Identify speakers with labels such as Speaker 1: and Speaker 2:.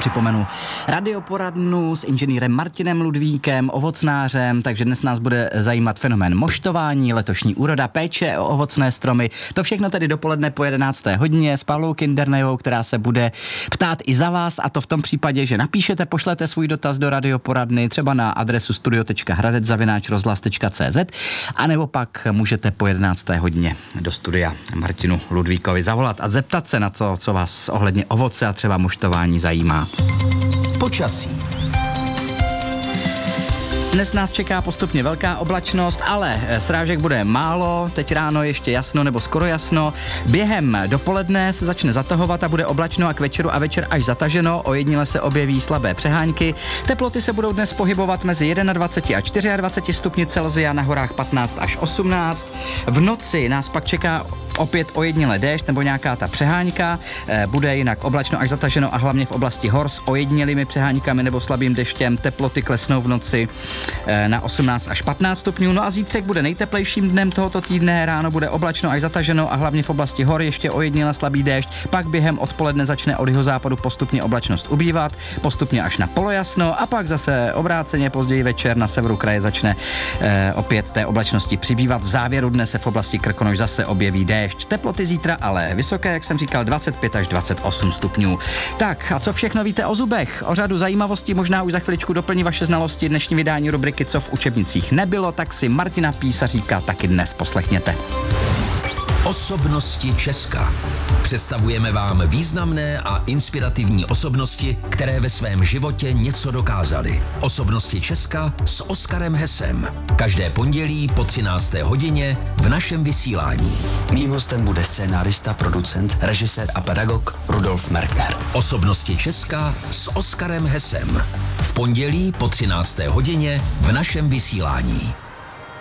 Speaker 1: připomenu radioporadnu s inženýrem Martinem Ludvíkem, ovocnářem, takže dnes nás bude zajímat fenomén moštování, letošní úroda, péče o ovocné stromy. To všechno tedy dopoledne po 11. hodině s Pavlou Kindernejovou, která se bude ptát i za vás, a to v tom případě, že napíšete, pošlete svůj dotaz do radioporadny, třeba na adresu studio.hradec@rozhlas.cz, anebo pak můžete po 11. hodině do studia Martinu Ludvíkovi zavolat a zeptat se na to, co vás ohledně ovoce a třeba moštování zajímá.
Speaker 2: Počasí.
Speaker 1: Dnes nás čeká postupně velká oblačnost, ale srážek bude málo, teď ráno ještě jasno nebo skoro jasno. Během dopoledne se začne zatahovat a bude oblačno a k večeru a večer až zataženo, ojediněle se objeví slabé přehánky. Teploty se budou dnes pohybovat mezi 21 a 24 stupni Celsia, na horách 15 až 18. V noci nás pak čeká opět ojediněle déšť nebo nějaká ta přehánka, bude jinak oblačno až zataženo a hlavně v oblasti hor s ojedinělými přehánkami nebo slabým deštěm. Teploty klesnou v noci na 18 až 15 stupňů. No a zítřek bude nejteplejším dnem tohoto týdne, ráno bude oblačno až zataženo a hlavně v oblasti hor ještě ojediněle slabý déšť, pak během odpoledne začne od jihozápadu postupně oblačnost ubývat, postupně až na polojasno a pak zase obráceně později večer na severu kraje začne opět té oblačnosti přibývat. V závěru dne se v oblasti Krkonoš zase objeví déšť. Teploty zítra ale vysoké, jak jsem říkal, 25 až 28 stupňů. Tak a co všechno víte o zubech? O řadu zajímavostí možná už za chviličku doplní vaše znalosti dnešní vydání rubriky Co v učebnicích nebylo, tak si Martina Písaříka taky dnes poslechněte.
Speaker 2: Osobnosti Česka. Představujeme vám významné a inspirativní osobnosti, které ve svém životě něco dokázaly. Osobnosti Česka s Oskarem Hesem. Každé pondělí po 13. hodině v našem vysílání.
Speaker 3: Mým hostem bude scénárista, producent, režisér a pedagog Rudolf Merkner.
Speaker 2: Osobnosti Česka s Oskarem Hesem. V pondělí po 13. hodině v našem vysílání.